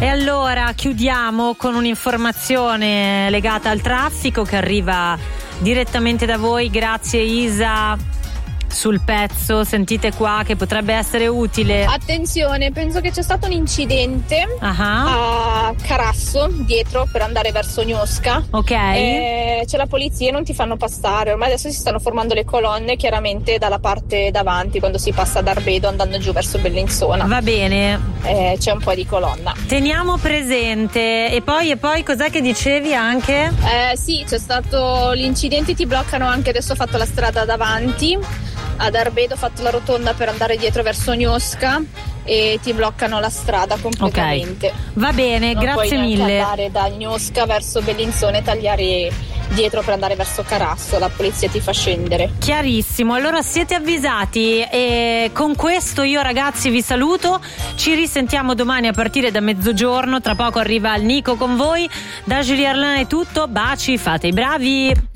E allora chiudiamo con un'informazione legata al traffico che arriva direttamente da voi. Grazie Isa, sul pezzo, sentite qua che potrebbe essere utile. Attenzione, penso che c'è stato un incidente a Carasso, dietro, per andare verso Gnosca. Ok. C'è la polizia e non ti fanno passare. Ormai adesso si stanno formando le colonne, chiaramente dalla parte davanti, quando si passa da Arbedo andando giù verso Bellinzona. Va bene. C'è un po' di colonna. Teniamo presente. E poi cos'è che dicevi anche? Sì, c'è stato l'incidente, ti bloccano anche, adesso ho fatto la strada davanti ad Arbedo, ho fatto la rotonda per andare dietro verso Gnosca e ti bloccano la strada completamente. Ok, va bene, non grazie puoi mille. andare da Gnosca verso Bellinzona e tagliare dietro per andare verso Carasso, la polizia ti fa scendere. Chiarissimo, allora siete avvisati e con questo io ragazzi vi saluto, ci risentiamo domani a partire da mezzogiorno, tra poco arriva il Nico con voi, da Julie Arlin è tutto, baci, fate i bravi.